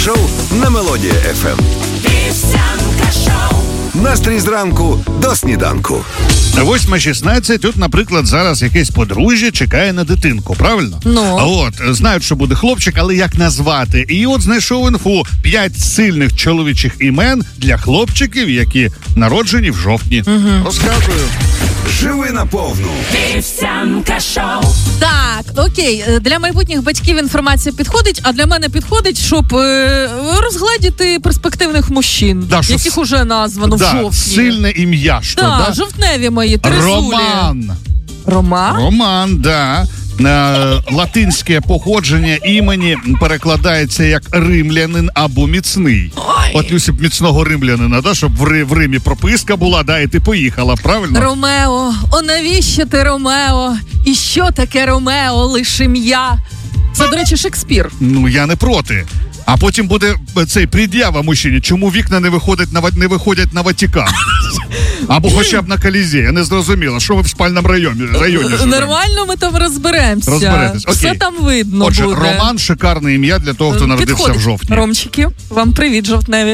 шоу на Мелодія ФМ. Вівсянка шоу. Настрій зранку до сніданку. 8:16, тут, наприклад, зараз якесь подружжя чекає на дитинку, правильно? Ну. А от, знають, що буде хлопчик, але як назвати? І от знайшов інфу 5 сильних чоловічих імен для хлопчиків, які народжені в жовтні. Розказую. Живи наповну. Вівсянка шоу. Так, окей, для майбутніх батьків інформація підходить, а для мене підходить, щоб розгледіти перспективних мужчин, Да, що яких уже названо в жовтні. Сильне ім'я, що, Да, жовтневі мої, тризулі. Роман. Роман? Роман, да. Латинське походження імені перекладається як римлянин або міцний. Ой. От Люсі б міцного римлянина, да, щоб в Римі прописка була, да, і ти поїхала, правильно? Ромео, о навіщо ти, Ромео? І що таке Ромео, лиш ім'я? Це, до речі, Шекспір. Ну, я не проти. А потім буде цей пред'ява мужчині, чому вікна не виходять на Ватикан. Або хоча б на Колізей. Я не зрозуміла, що ви в спальному районі живете. Нормально, ми там розберемося. Розберетесь. Окей. Все там видно. Отже, буде. Роман — шикарне ім'я для того, хто народився Підходить. в жовтні. Ромчики, вам привіт, жовтневі.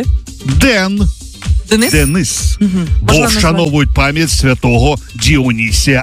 Денис. Денис? Бо Можна вшановують пам'ять святого Діонісія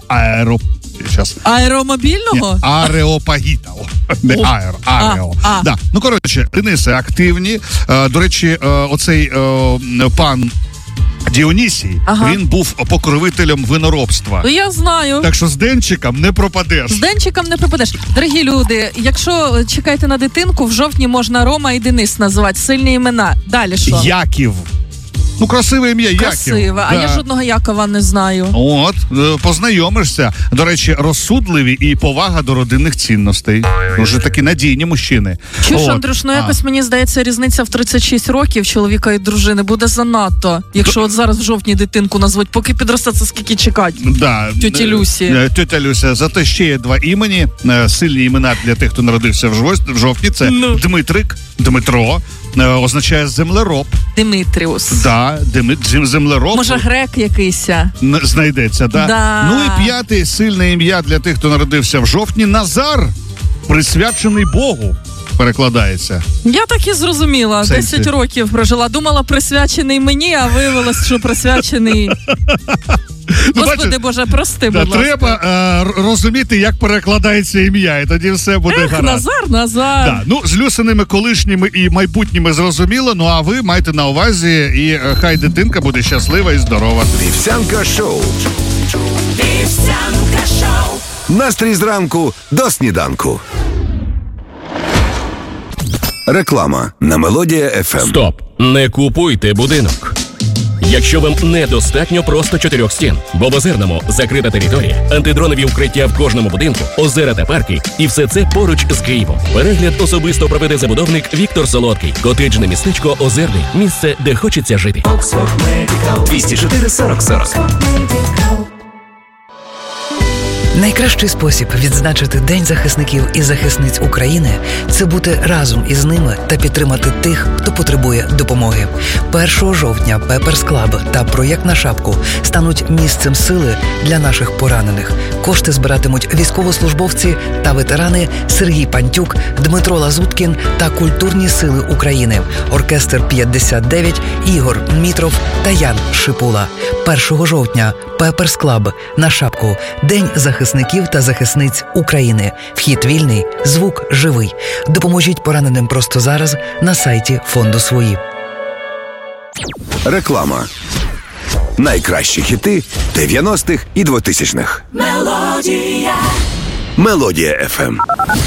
Аеромобільного? Ареопагіта. Не аеро. Да. Ну, коротше, Дениси активні. До речі, оцей пан Діонісій, він був покровителем виноробства. Я знаю. Так що з Денчиком не пропадеш. З Денчиком не пропадеш. Дорогі люди, якщо чекаєте на дитинку, в жовтні можна Рома і Денис називати. Сильні імена. Далі що? Яків. Ну, красиве ім'я, Яків. Красиве, а Да. я жодного Якова не знаю. От, познайомишся. До речі, розсудливі і повага до родинних цінностей. Дуже такі надійні мужчини. Чуєш, Андрюш, якось мені здається, різниця в 36 років чоловіка і дружини буде занадто. Якщо от зараз в жовтні дитинку назвуть, поки підросте, це скільки чекати? Да. Тьоті Люсі. Тьотя Люся. Зате ще є 2 імені. Сильні імена для тих, хто народився в жовтні. Це Дмитрик, Дмитро. Означає землероб. Димитріус. Да, землероб. Може, грек якийсь? Знайдеться, да? Да. Ну і 5 сильне ім'я для тих, хто народився в жовтні. Назар, присвячений Богу, перекладається. Я так і зрозуміла. 10 років прожила. Думала, присвячений мені, а виявилось, що присвячений... Господи Боже, прости, будь ласка. Треба розуміти, як перекладається ім'я, і тоді все буде гаразд. Назар. Да. Ну, з Люсиними колишніми і майбутніми зрозуміло, ну а ви маєте на увазі, і хай дитинка буде щаслива і здорова. Вівсянка шоу. Вівсянка шоу. Настрій зранку до сніданку. Реклама на Мелодія ФМ. Стоп! Не купуйте будинок. Якщо вам недостатньо просто 4 стін, бо в Озерному закрита територія, антидронові укриття в кожному будинку, озера та парки, і все це поруч з Києвом. Перегляд особисто проведе забудовник Віктор Солодкий. Котеджне містечко Озерний. Місце, де хочеться жити. 204 40 40. Найкращий спосіб відзначити День захисників і захисниць України – це бути разом із ними та підтримати тих, хто потребує допомоги. 1 жовтня Pepper's Club та проєкт «На шапку» стануть місцем сили для наших поранених. Кошти збиратимуть військовослужбовці та ветерани Сергій Пантюк, Дмитро Лазуткін та Культурні сили України, оркестр 59, Ігор Мітров та Ян Шипула. 1 жовтня Pepper's Club, «На шапку», День захисників та захисниць України. Вхід вільний, звук живий. Допоможіть пораненим просто зараз на сайті фонду «Свої». Реклама. Найкращі хіти 90-х і 2000-х. Мелодія. Мелодія ФМ.